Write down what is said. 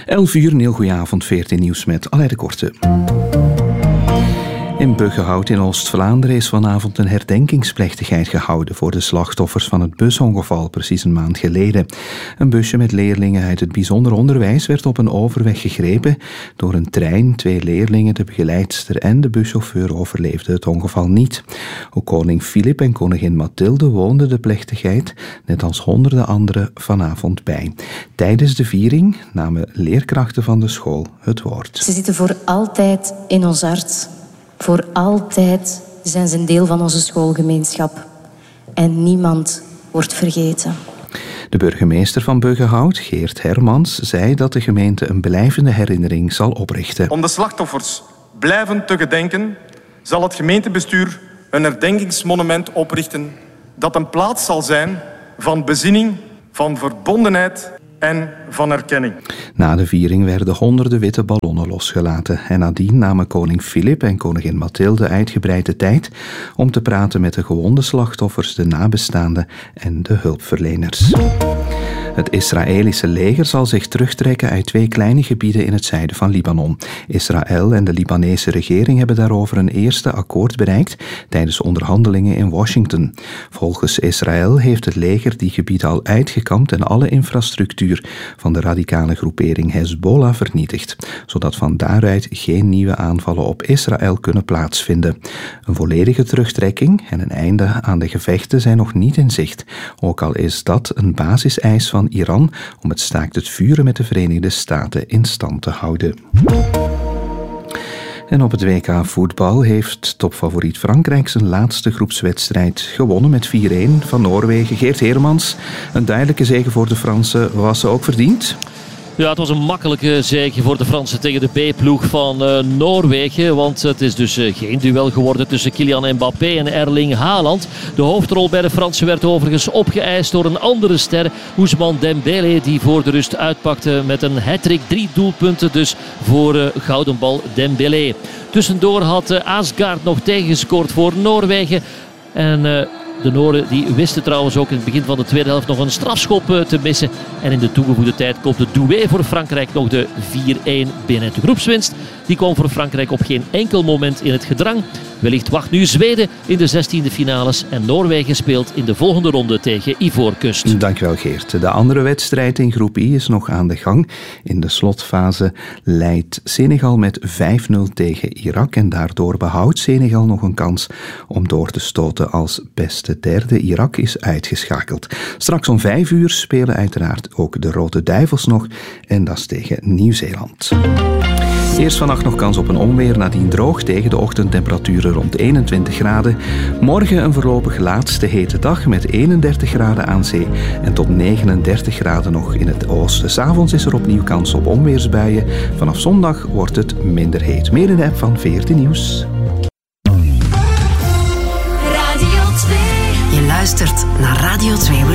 11 uur, heel goedenavond, 14 nieuws met Aleid de Korte. In Buggenhout in Oost-Vlaanderen is vanavond een herdenkingsplechtigheid gehouden voor de slachtoffers van het busongeval precies een maand geleden. Een busje met leerlingen uit het bijzonder onderwijs werd op een overweg gegrepen door een trein. 2 leerlingen, de begeleidster en de buschauffeur overleefden het ongeval niet. Ook koning Filip en koningin Mathilde woonden de plechtigheid, net als honderden anderen, vanavond bij. Tijdens de viering namen leerkrachten van de school het woord. Ze zitten voor altijd in ons hart. Voor altijd zijn ze een deel van onze schoolgemeenschap. En niemand wordt vergeten. De burgemeester van Buggenhout, Geert Hermans, zei dat de gemeente een blijvende herinnering zal oprichten. Om de slachtoffers blijvend te gedenken, zal het gemeentebestuur een herdenkingsmonument oprichten dat een plaats zal zijn van bezinning, van verbondenheid en van erkenning. Na de viering werden honderden witte ballonnen losgelaten en nadien namen koning Filip en koningin Mathilde uitgebreid de tijd om te praten met de gewonde slachtoffers, de nabestaanden en de hulpverleners. Het Israëlische leger zal zich terugtrekken uit 2 kleine gebieden in het zuiden van Libanon. Israël en de Libanese regering hebben daarover een eerste akkoord bereikt tijdens onderhandelingen in Washington. Volgens Israël heeft het leger die gebieden al uitgekampt en alle infrastructuur van de radicale groepering Hezbollah vernietigd, zodat van daaruit geen nieuwe aanvallen op Israël kunnen plaatsvinden. Een volledige terugtrekking en een einde aan de gevechten zijn nog niet in zicht, ook al is dat een basiseis van Iran om het staakt het vuren met de Verenigde Staten in stand te houden. En op het WK voetbal heeft topfavoriet Frankrijk zijn laatste groepswedstrijd gewonnen met 4-1 van Noorwegen. Geert Hermans, een duidelijke zege voor de Fransen, was ze ook verdiend? Ja, het was een makkelijke zege voor de Fransen tegen de B-ploeg van Noorwegen. Want het is dus geen duel geworden tussen Kylian Mbappé en Erling Haaland. De hoofdrol bij de Fransen werd overigens opgeëist door een andere ster, Ousmane Dembélé, die voor de rust uitpakte met een hat-trick. 3 doelpunten dus voor gouden bal Dembélé. Tussendoor had Asgaard nog tegengescoord voor Noorwegen. En de Noren die wisten trouwens ook in het begin van de tweede helft nog een strafschop te missen. En in de toegevoegde tijd kopte Doué voor Frankrijk nog de 4-1 binnen. De groepswinst die kwam voor Frankrijk op geen enkel moment in het gedrang. Wellicht wacht nu Zweden in de 16e finales en Noorwegen speelt in de volgende ronde tegen Ivoorkust. Dankjewel Geert. De andere wedstrijd in groep I is nog aan de gang. In de slotfase leidt Senegal met 5-0 tegen Irak en daardoor behoudt Senegal nog een kans om door te stoten als beste derde. Irak is uitgeschakeld. Straks om 5 uur spelen uiteraard ook de Rode Duivels nog en dat is tegen Nieuw-Zeeland. Eerst vannacht nog kans op een onweer, nadien droog tegen de ochtendtemperaturen rond 21 graden. Morgen een voorlopig laatste hete dag met 31 graden aan zee en tot 39 graden nog in het oosten. 's Avonds is er opnieuw kans op onweersbuien. Vanaf zondag wordt het minder heet. Meer in de app van 14 Nieuws. Radio 2. Je luistert naar Radio 2.